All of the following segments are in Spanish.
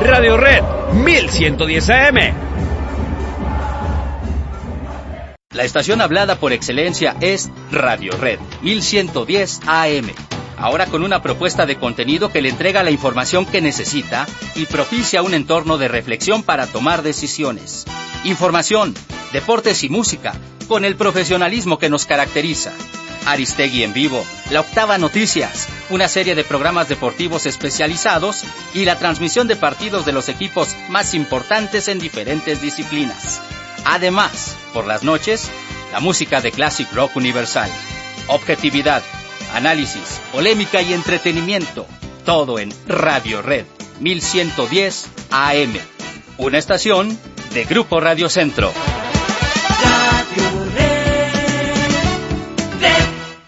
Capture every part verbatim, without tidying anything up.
Radio Red mil ciento diez A M. La estación hablada por excelencia es Radio Red mil ciento diez A M. Ahora con una propuesta de contenido que le entrega la información que necesita y propicia un entorno de reflexión para tomar decisiones. Información, deportes y música, con el profesionalismo que nos caracteriza. Aristegui en vivo, La Octava Noticias, una serie de programas deportivos especializados y la transmisión de partidos de los equipos más importantes en diferentes disciplinas. Además, por las noches, la música de Classic Rock Universal. Objetividad, análisis, polémica y entretenimiento. Todo en Radio Red mil ciento diez A M. Una estación de Grupo Radio Centro. Radio Red. Red.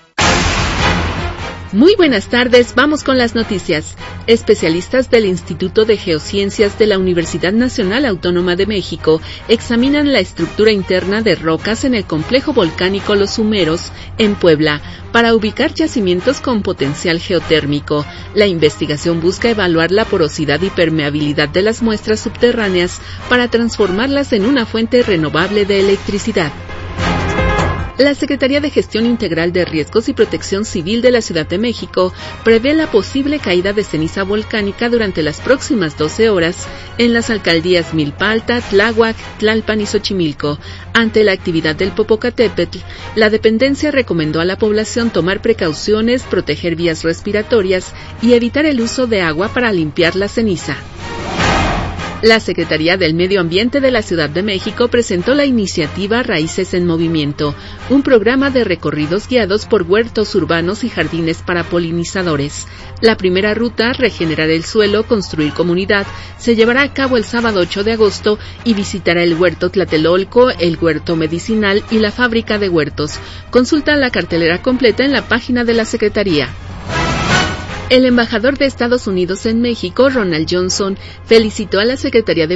Muy buenas tardes, vamos con las noticias. Especialistas del Instituto de Geociencias de la Universidad Nacional Autónoma de México examinan la estructura interna de rocas en el complejo volcánico Los Humeros, en Puebla, para ubicar yacimientos con potencial geotérmico. La investigación busca evaluar la porosidad y permeabilidad de las muestras subterráneas para transformarlas en una fuente renovable de electricidad. La Secretaría de Gestión Integral de Riesgos y Protección Civil de la Ciudad de México prevé la posible caída de ceniza volcánica durante las próximas doce horas en las alcaldías Milpa Alta, Tláhuac, Tlalpan y Xochimilco. Ante la actividad del Popocatépetl, la dependencia recomendó a la población tomar precauciones, proteger vías respiratorias y evitar el uso de agua para limpiar la ceniza. La Secretaría del Medio Ambiente de la Ciudad de México presentó la iniciativa Raíces en Movimiento, un programa de recorridos guiados por huertos urbanos y jardines para polinizadores. La primera ruta, Regenerar el Suelo, Construir Comunidad, se llevará a cabo el sábado ocho de agosto y visitará el Huerto Tlatelolco, el Huerto Medicinal y la Fábrica de Huertos. Consulta la cartelera completa en la página de la Secretaría. El embajador de Estados Unidos en México, Ronald Johnson, felicitó a la Secretaría de